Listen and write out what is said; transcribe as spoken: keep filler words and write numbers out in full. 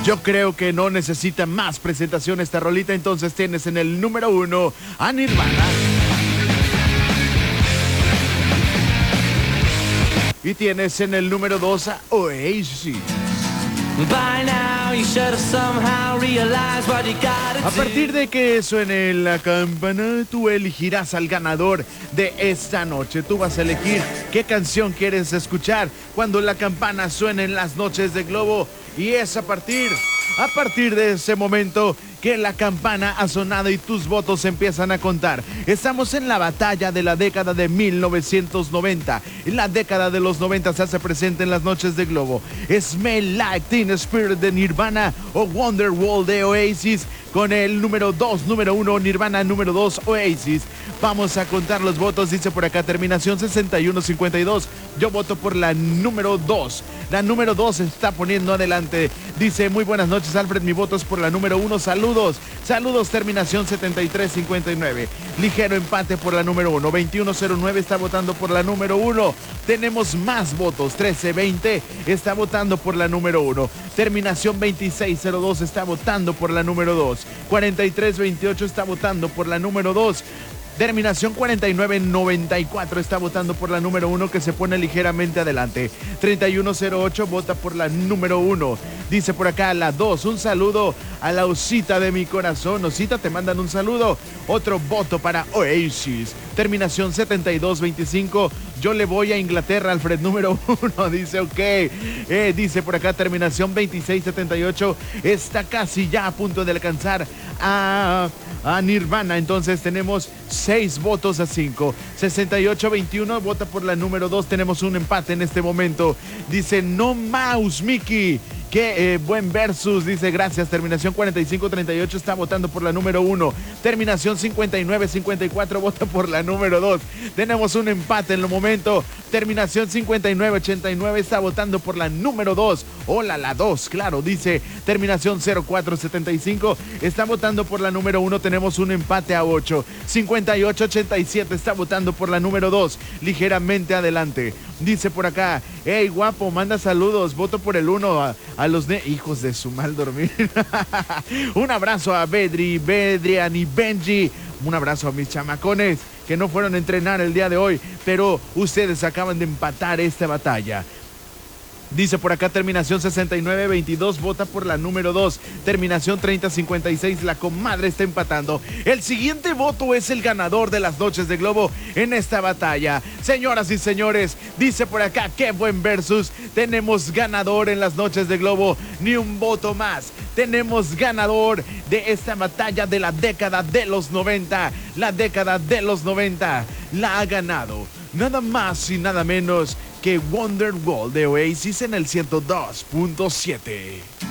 Yo creo que no necesita más presentación esta rolita, entonces tienes en el número uno a Nirvana. Y tienes en el número dos a Oasis. A partir de que suene la campana, tú elegirás al ganador de esta noche. Tú vas a elegir qué canción quieres escuchar cuando la campana suene en las noches de Globo. Y es a partir, a partir de ese momento que la campana ha sonado y tus votos empiezan a contar. Estamos en la batalla de la década de mil novecientos noventa. En la década de los noventa se hace presente en las noches de Globo Smell Like Teen Spirit de Nirvana o Wonderwall de Oasis, con el número dos, número uno Nirvana, número dos Oasis. Vamos a contar los votos, dice por acá terminación sesenta y uno cincuenta y dos. Yo voto por la número dos. La número dos se está poniendo adelante. Dice, muy buenas noches Alfred, mi voto es por la número uno. Saludos, saludos, terminación setenta y tres cincuenta y nueve. Ligero empate por la número uno. veintiuno cero nueve está votando por la número uno. Tenemos más votos. trece veinte está votando por la número uno. Terminación veintiséis cero dos está votando por la número dos. cuarenta y tres veintiocho está votando por la número dos. Terminación cuarenta y nueve noventa y cuatro está votando por la número uno, que se pone ligeramente adelante. treinta y uno cero ocho vota por la número uno. Dice por acá la dos. Un saludo a la Osita de mi corazón. Osita, te mandan un saludo. Otro voto para Oasis. Terminación setenta y dos veinticinco. Yo le voy a Inglaterra, Alfred, número uno. Dice, ok. Eh, dice por acá terminación veintiséis setenta y ocho. Está casi ya a punto de alcanzar a... a Nirvana. Entonces tenemos seis votos a cinco. sesenta y ocho veintiuno vota por la número dos. Tenemos un empate en este momento. Dice, no mouse, Mickey. Qué eh, buen versus, dice, gracias. Terminación cuarenta y cinco treinta y ocho está votando por la número uno. Terminación cincuenta y nueve cincuenta y cuatro vota por la número dos. Tenemos un empate en el momento. Terminación cincuenta y nueve ochenta y nueve está votando por la número dos. Hola, la dos, claro, dice. Terminación cero cuatro setenta y cinco está votando por la número uno. Tenemos un empate a ocho. cincuenta y ocho ochenta y siete está votando por la número dos. Ligeramente adelante. Dice por acá, hey guapo, manda saludos, voto por el uno a, a los ne hijos de su mal dormir. Un abrazo a Bedri, Bedrian y Benji. Un abrazo a mis chamacones que no fueron a entrenar el día de hoy, pero ustedes acaban de empatar esta batalla. Dice por acá terminación sesenta y nueve veintidós, vota por la número dos. Terminación treinta cincuenta y seis, la comadre está empatando. El siguiente voto es el ganador de las noches de Globo en esta batalla. Señoras y señores, dice por acá, qué buen versus. Tenemos ganador en las noches de Globo, ni un voto más. Tenemos ganador de esta batalla de la década de los noventa. La década de los noventa la ha ganado nada más y nada menos que Wonderwall de Oasis en el ciento dos punto siete.